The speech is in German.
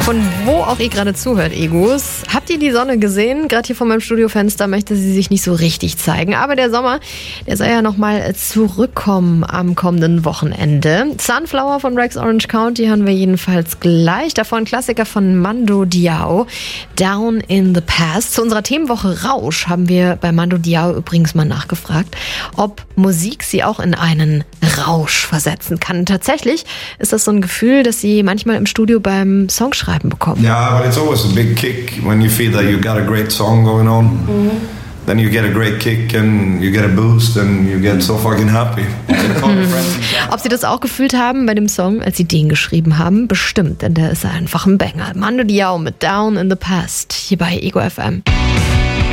Von wo auch ihr gerade zuhört, Egos. Habt ihr die Sonne gesehen? Gerade hier vor meinem Studiofenster möchte sie sich nicht so richtig zeigen. Aber der Sommer, der soll ja nochmal zurückkommen am kommenden Wochenende. Sunflower von Rex Orange County hören wir jedenfalls gleich. Davor ein Klassiker von Mando Diao, Down in the Past. Zu unserer Themenwoche Rausch haben wir bei Mando Diao übrigens mal nachgefragt, ob Musik sie auch in einen Rausch versetzen kann. Tatsächlich ist das so ein Gefühl, das sie manchmal im Studio beim Songschreiben bekommen. Yeah, but it's always a big kick when you feel that you got a great song going on. Mm-hmm. Then you get a great kick and you get a boost and you get so fucking happy. Ob sie das auch gefühlt haben bei dem Song, als sie den geschrieben haben? Bestimmt, denn der ist einfach ein Banger. Mando Diao mit Down in the Past hier bei Ego FM.